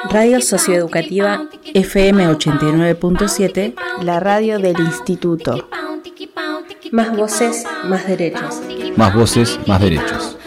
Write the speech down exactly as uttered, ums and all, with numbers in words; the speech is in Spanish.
Radio Socioeducativa F M ochenta y nueve punto siete, la radio del Instituto. Más voces, más derechos. Más voces, más derechos.